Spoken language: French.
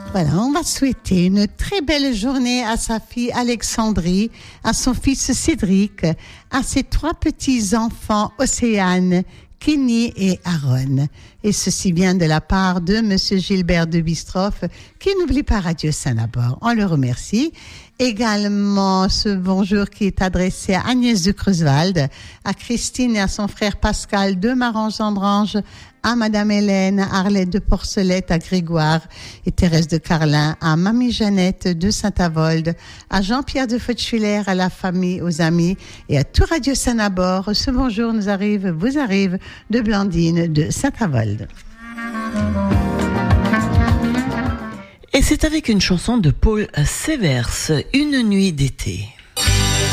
Voilà, on va souhaiter une très belle journée à sa fille Alexandrie, à son fils Cédric, à ses 3 petits-enfants Océane, Kenny et Aaron. Et ceci vient de la part de Monsieur Gilbert de Bistroff, qui n'oublie pas Radio Saint-Labor. On le remercie. Également, ce bonjour qui est adressé à Agnès de Creuswald, à Christine et à son frère Pascal de Marange-en-Branche, à Madame Hélène, à Arlette de Porcelette, à Grégoire et Thérèse de Carlin, à Mamie Jeannette de Saint-Avold, à Jean-Pierre de Fauchuler, à la famille, aux amis et à tout Radio Saint-Labor. Ce bonjour vous arrive de Blandine de Saint-Avold. Et c'est avec une chanson de Paul Sévers, Une nuit d'été.